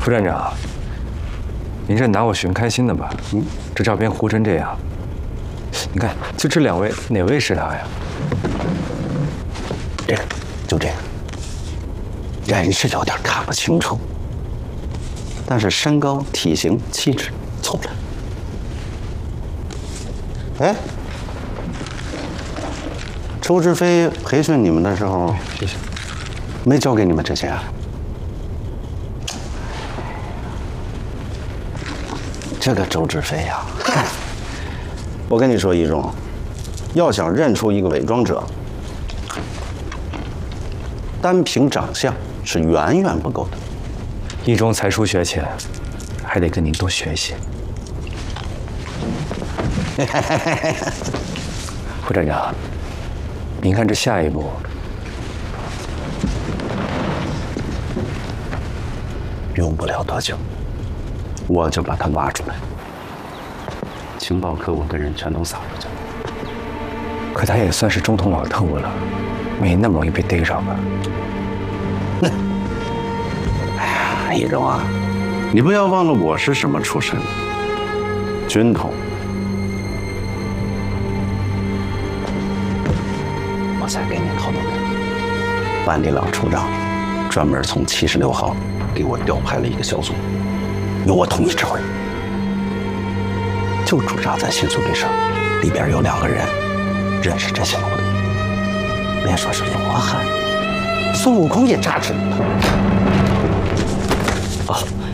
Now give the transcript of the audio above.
副站长，您这拿我寻开心的吧？这照片糊成这样，你看，就这2位，哪位是他呀？ 这个，就这个，人是有点看不清楚，但是身高、体型、气质凑着。哎，周志飞培训你们的时候， 谢谢， 没教给你们这些啊？这个周志飞呀，我跟你说，一中，要想认出一个伪装者，单凭长相是远远不够的。 一中才疏学浅，还得跟您多学习。副站长，您看这下一步， 用不了多久，我就把他挖出来。情报科我跟人全都撒出去了。 可他也算是中统老头了，没那么容易被逮着吧？ 哎呀，一中啊，你不要忘了我是什么出身，军统。我再给你透露个，万里老处长专门从76号给我调派了一个小组，由我统一指挥，就驻扎在新宿这上，里边有2个人认识这些路的，别说是罗汉，孙悟空也扎着你了。哦。